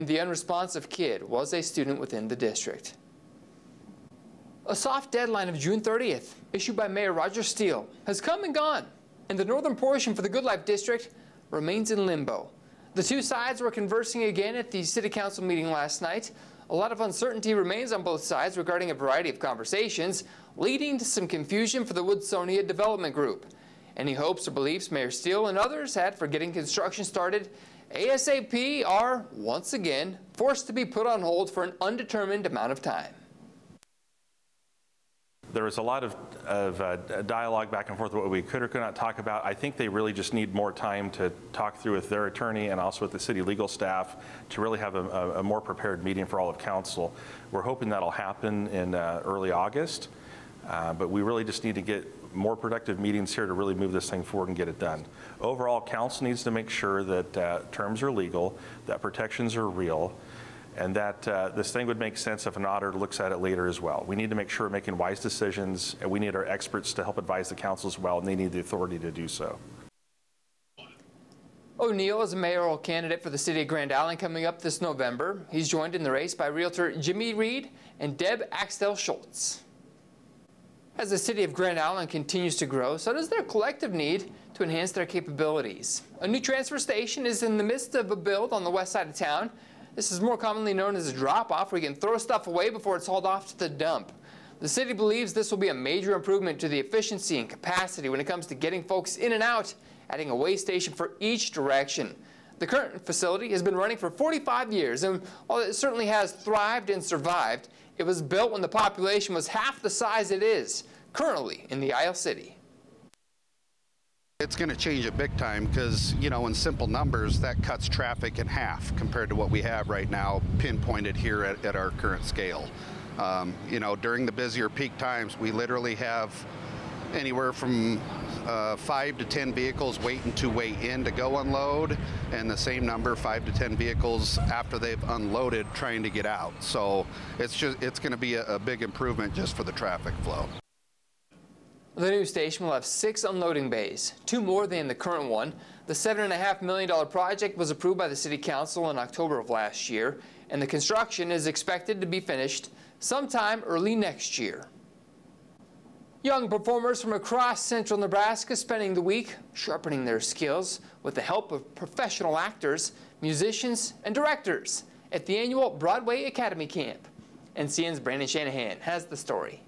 The unresponsive kid was a student within the district. A soft deadline of June 30th, issued by Mayor Roger Steele, has come and gone, and the northern portion for the Good Life District remains in limbo. The two sides were conversing again at the City Council meeting last night. A lot of uncertainty remains on both sides regarding a variety of conversations, leading to some confusion for the Woodsonia Development Group. Any hopes or beliefs Mayor Steele and others had for getting construction started ASAP are, once again, forced to be put on hold for an undetermined amount of time. There was a lot of dialogue back and forth what we could or could not talk about. I think they really just need more time to talk through with their attorney and also with the city legal staff to really have a more prepared meeting for all of council. We're hoping that'll happen in early August, but we really just need to get more productive meetings here to really move this thing forward and get it done. Overall, council needs to make sure that terms are legal, that protections are real, and that this thing would make sense if an auditor looks at it later as well. We need to make sure we're making wise decisions, and we need our experts to help advise the council as well, and they need the authority to do so. O'Neill is a mayoral candidate for the city of Grand Island coming up this November. He's joined in the race by Realtor Jimmy Reed and Deb Axtell Schultz. As the city of Grand Island continues to grow, so does their collective need to enhance their capabilities. A new transfer station is in the midst of a build on the west side of town. This is more commonly known as a drop-off, where you can throw stuff away before it's hauled off to the dump. The city believes this will be a major improvement to the efficiency and capacity when it comes to getting folks in and out, adding a weigh station for each direction. The current facility has been running for 45 years, and while it certainly has thrived and survived, it was built when the population was half the size it is currently in the Isle City. It's going to change it big time because, you know, in simple numbers, that cuts traffic in half compared to what we have right now pinpointed here at our current scale. You know, during the busier peak times, we literally have anywhere from 5 to 10 vehicles waiting to weigh in to go unload, and the same number, 5 to 10 vehicles after they've unloaded trying to get out. So it's going to be a big improvement just for the traffic flow. The new station will have 6 unloading bays, 2 more than the current one. The $7.5 million project was approved by the City Council in October of last year, and the construction is expected to be finished sometime early next year. Young performers from across central Nebraska spending the week sharpening their skills with the help of professional actors, musicians, and directors at the annual Broadway Academy Camp. NCN's Brandon Shanahan has the story.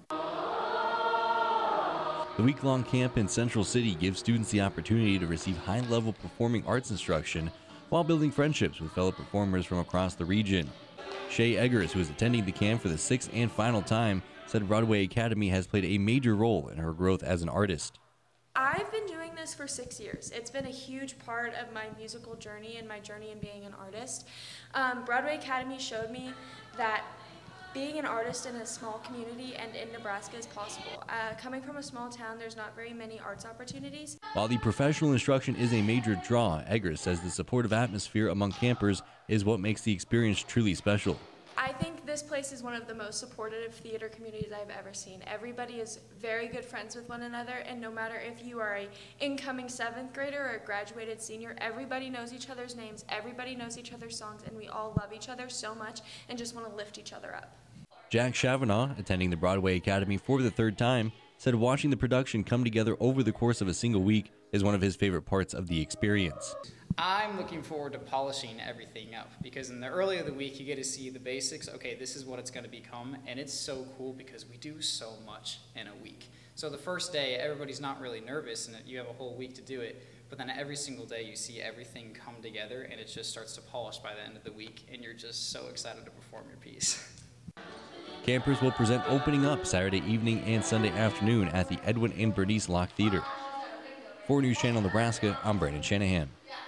The week-long camp in Central City gives students the opportunity to receive high-level performing arts instruction while building friendships with fellow performers from across the region. Shay Eggers, who is attending the camp for the 6th and final time, said Broadway Academy has played a major role in her growth as an artist. I've been doing this for 6 years. It's been a huge part of my musical journey and my journey in being an artist. Broadway Academy showed me that being an artist in a small community and in Nebraska is possible. Coming from a small town, there's not very many arts opportunities. While the professional instruction is a major draw, Eggers says the supportive atmosphere among campers is what makes the experience truly special. I think this place is one of the most supportive theater communities I've ever seen. Everybody is very good friends with one another, and no matter if you are an incoming 7th grader or a graduated senior, everybody knows each other's names, everybody knows each other's songs, and we all love each other so much and just want to lift each other up. Jack Chavanaugh, attending the Broadway Academy for the 3rd time, said watching the production come together over the course of a single week is one of his favorite parts of the experience. I'm looking forward to polishing everything up because in the early of the week you get to see the basics. Okay, this is what it's going to become, and it's so cool because we do so much in a week. So the first day everybody's not really nervous and you have a whole week to do it, but then every single day you see everything come together and it just starts to polish by the end of the week and you're just so excited to perform your piece. Campers will present Opening Up Saturday evening and Sunday afternoon at the Edwin and Bernice Locke Theater. For News Channel Nebraska, I'm Brandon Shanahan.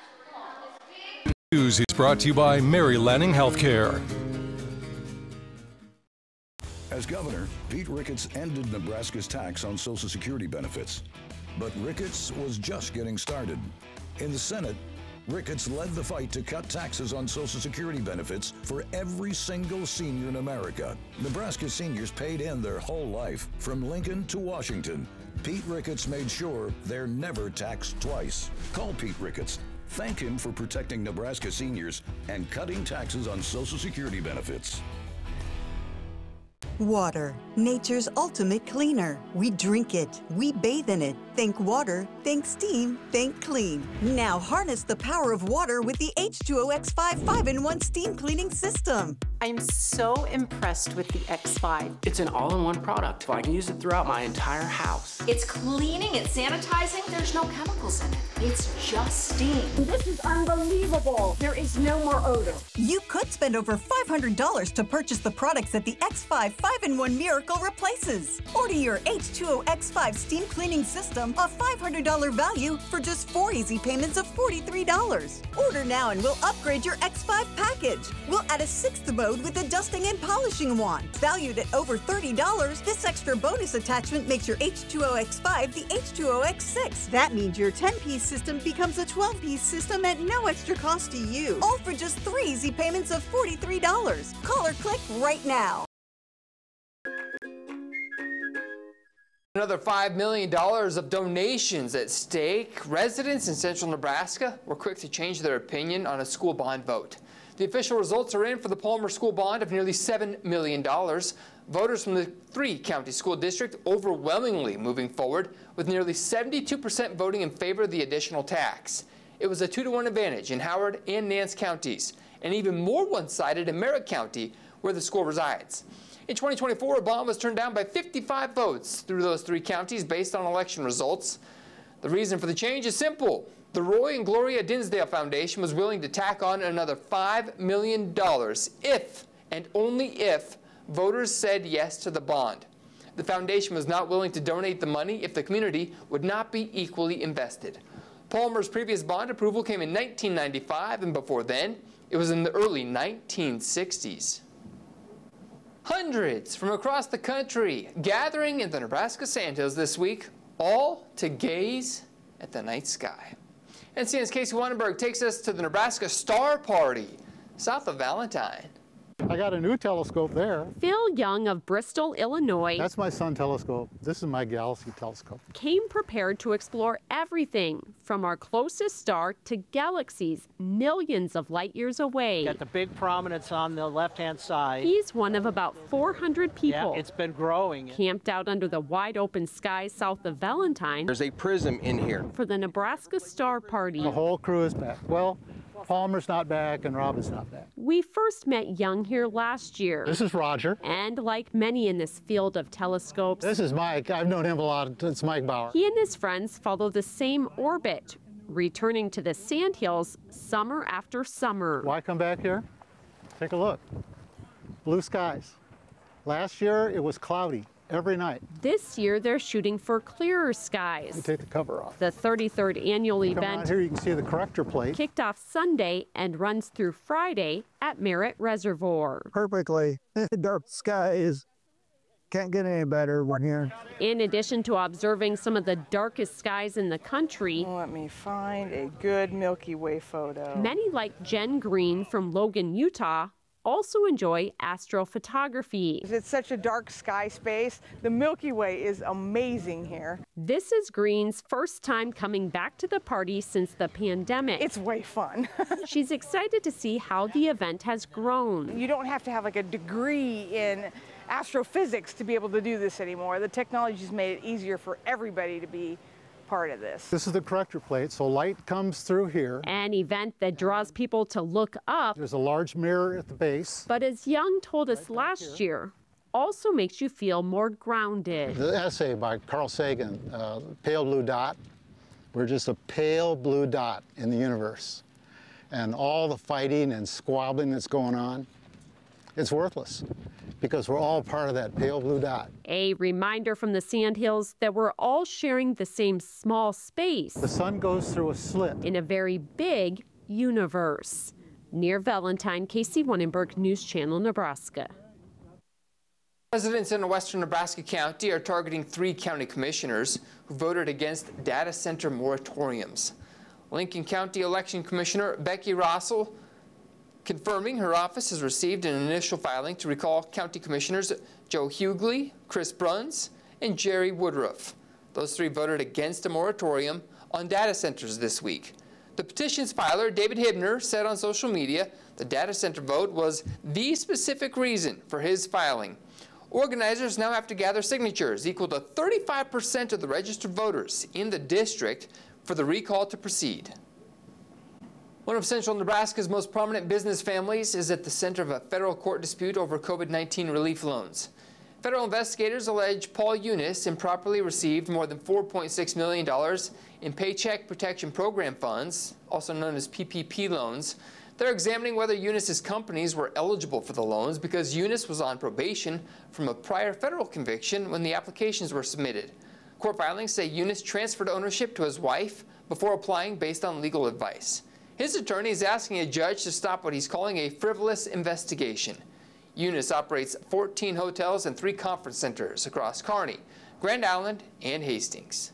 News is brought to you by Mary Lanning Healthcare. As governor, Pete Ricketts ended Nebraska's tax on Social Security benefits. But Ricketts was just getting started. In the Senate, Ricketts led the fight to cut taxes on Social Security benefits for every single senior in America. Nebraska seniors paid in their whole life, from Lincoln to Washington. Pete Ricketts made sure they're never taxed twice. Call Pete Ricketts Thank him for protecting Nebraska seniors and cutting taxes on Social Security benefits. Water, nature's ultimate cleaner. We drink it, we bathe in it. Think water, think steam, think clean. Now harness the power of water with the H2O X5 5-in-1 steam cleaning system. I'm so impressed with the X5. It's an all-in-one product. I can use it throughout my entire house. It's cleaning, it's sanitizing, there's no chemicals in it. It's just steam. This is unbelievable. There is no more odor. You could spend over $500 to purchase the products that the X5 5-in-1 Miracle replaces. Order your H2O X5 steam cleaning system, a $500 value, for just 4 easy payments of $43. Order now and we'll upgrade your X5 package. We'll add a 6th mode with a dusting and polishing wand. Valued at over $30, this extra bonus attachment makes your H2O X5 the H2O X6. That means your 10-piece system becomes a 12-piece system at no extra cost to you. All for just 3 easy payments of $43. Call or click right now. Another $5 million of donations at stake. Residents in central Nebraska were quick to change their opinion on a school bond vote. The official results are in for the Palmer School Bond of nearly $7 million. Voters from the 3-county school district overwhelmingly moving forward, with nearly 72% voting in favor of the additional tax. It was a 2-to-1 advantage in Howard and Nance counties, and even more one-sided in Merritt County, where the school resides. In 2024, a bond was turned down by 55 votes through those 3 counties based on election results. The reason for the change is simple. The Roy and Gloria Dinsdale Foundation was willing to tack on another $5 million if, and only if, voters said yes to the bond. The foundation was not willing to donate the money if the community would not be equally invested. Palmer's previous bond approval came in 1995, and before then, it was in the early 1960s. Hundreds from across the country gathering in the Nebraska Sandhills this week, all to gaze at the night sky. NCN's Casey Wannenberg takes us to the Nebraska Star Party, south of Valentine. I got a new telescope there. Phil Young of Bristol, Illinois. That's my sun telescope. This is my Galaxy telescope. Came prepared to explore everything from our closest star to galaxies millions of light years away. Got the big prominence on the left-hand side. He's one of about 400 people. Yeah, it's been growing. Camped out under the wide open sky south of Valentine. There's a prism in here. For the Nebraska Star Party. The whole crew is back. Well, Palmer's not back and Robin's not back. We first met Young here last year. This is Roger. And like many in this field of telescopes. This is Mike. I've known him a lot. It's Mike Bauer. He and his friends follow the same orbit, returning to the Sandhills summer after summer. Why come back here? Take a look. Blue skies. Last year it was cloudy every night. This year they're shooting for clearer skies. Let me take the cover off. The 33rd annual event out here, you can see the corrector plate. Kicked off Sunday and runs through Friday at Merritt Reservoir. Perfectly dark skies. Can't get any better one here. In addition to observing some of the darkest skies in the country, let me find a good Milky Way photo. Many like Jen Green from Logan, Utah, also enjoy astrophotography. It's such a dark sky space. The Milky Way is amazing here. This is Green's first time coming back to the party since the pandemic. It's way fun. She's excited to see how the event has grown. You don't have to have like a degree in astrophysics to be able to do this anymore. The technology's made it easier for everybody to be part of this. This is the corrector plate, so light comes through here. An event that draws people to look up. There's a large mirror at the base. But as Young told us last year, also makes you feel more grounded. The essay by Carl Sagan, Pale Blue Dot. We're just a pale blue dot in the universe. And all the fighting and squabbling that's going on, it's worthless, because we're all part of that pale blue dot. A reminder from the Sandhills that we're all sharing the same small space. The sun goes through a slit. In a very big universe. Near Valentine, Casey Wannenberg, News Channel, Nebraska. Residents in western Nebraska County are targeting 3 county commissioners who voted against data center moratoriums. Lincoln County Election Commissioner Becky Rossell confirming her office has received an initial filing to recall County Commissioners Joe Hughley, Chris Bruns, and Jerry Woodruff. Those 3 voted against a moratorium on data centers this week. The petition's filer, David Hibner, said on social media the data center vote was the specific reason for his filing. Organizers now have to gather signatures equal to 35% of the registered voters in the district for the recall to proceed. One of central Nebraska's most prominent business families is at the center of a federal court dispute over COVID-19 relief loans. Federal investigators allege Paul Eunice improperly received more than $4.6 million in Paycheck Protection Program funds, also known as PPP loans. They're examining whether Eunice's companies were eligible for the loans because Eunice was on probation from a prior federal conviction when the applications were submitted. Court filings say Eunice transferred ownership to his wife before applying based on legal advice. His attorney is asking a judge to stop what he's calling a frivolous investigation. Eunice operates 14 hotels and 3 conference centers across Kearney, Grand Island, and Hastings.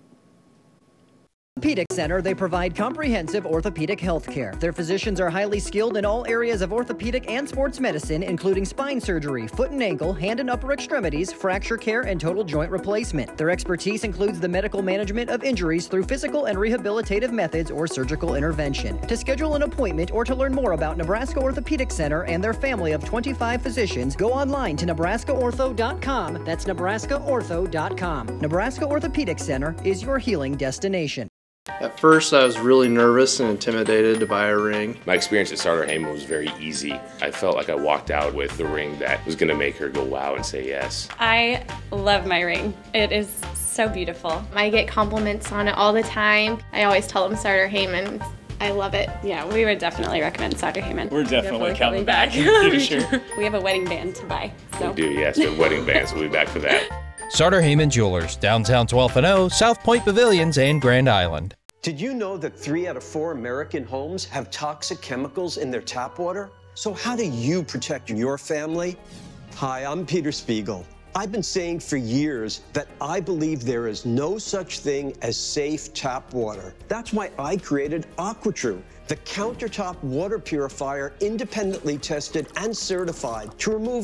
Orthopedic Center, they provide comprehensive orthopedic health care. Their physicians are highly skilled in all areas of orthopedic and sports medicine, including spine surgery, foot and ankle, hand and upper extremities, fracture care, and total joint replacement. Their expertise includes the medical management of injuries through physical and rehabilitative methods or surgical intervention. To schedule an appointment or to learn more about Nebraska Orthopedic Center and their family of 25 physicians, go online to nebraskaortho.com. That's nebraskaortho.com. Nebraska Orthopedic Center is your healing destination. At first, I was really nervous and intimidated to buy a ring. My experience at Starter Heyman was very easy. I felt like I walked out with the ring that was going to make her go wow and say yes. I love my ring. It is so beautiful. I get compliments on it all the time. I always tell them Starter Heyman. I love it. Yeah, we would definitely recommend Starter Heyman. We're definitely coming back in the future. We have a wedding band to buy. So. We do, yes, the wedding bands. We'll be back for that. Starter Heyman Jewelers, downtown 12th and O, South Point Pavilions, and Grand Island. Did you know that 3 out of 4 American homes have toxic chemicals in their tap water? So how do you protect your family? Hi, I'm Peter Spiegel. I've been saying for years that I believe there is no such thing as safe tap water. That's why I created AquaTrue, the countertop water purifier independently tested and certified to remove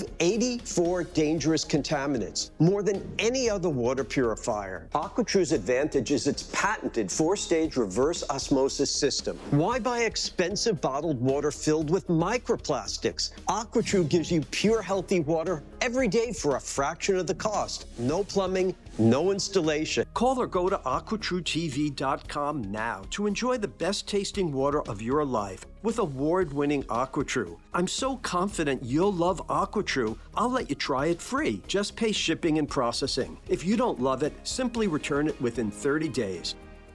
84 dangerous contaminants, more than any other water purifier. AquaTrue's advantage is its patented 4-stage reverse osmosis system. Why buy expensive bottled water filled with microplastics? AquaTrue gives you pure, healthy water every day for a fraction of the cost. No plumbing, no installation. Call or go to AquaTrueTV.com now to enjoy the best tasting water of your life with award-winning AquaTrue. I'm so confident you'll love AquaTrue, I'll let you try it free. Just pay shipping and processing. If you don't love it, simply return it within 30 days.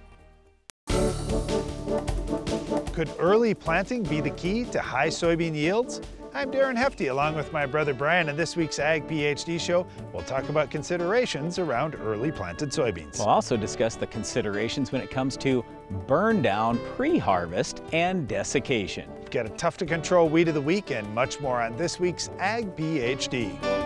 Could early planting be the key to high soybean yields? I'm Darren Hefty, along with my brother Brian, and this week's Ag PhD show, we'll talk about considerations around early planted soybeans. We'll also discuss the considerations when it comes to burn down, pre-harvest, and desiccation. We've got a tough to control weed of the week and much more on this week's Ag PhD.